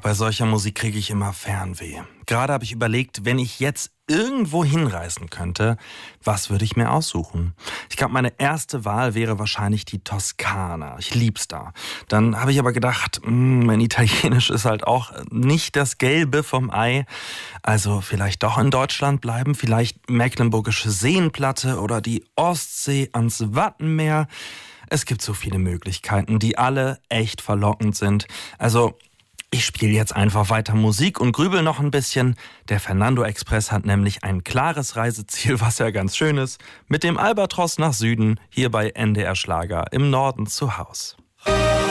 Bei solcher Musik kriege ich immer Fernweh. Gerade habe ich überlegt, wenn ich jetzt irgendwo hinreisen könnte, was würde ich mir aussuchen? Ich glaube, meine erste Wahl wäre wahrscheinlich die Toskana. Ich lieb's da. Dann habe ich aber gedacht, mein Italienisch ist halt auch nicht das Gelbe vom Ei. Also vielleicht doch in Deutschland bleiben, vielleicht Mecklenburgische Seenplatte oder die Ostsee ans Wattenmeer. Es gibt so viele Möglichkeiten, die alle echt verlockend sind. Also ich spiele jetzt einfach weiter Musik und grübel noch ein bisschen. Der Fernando Express hat nämlich ein klares Reiseziel, was ja ganz schön ist. Mit dem Albatros nach Süden, hier bei NDR Schlager im Norden zu Haus.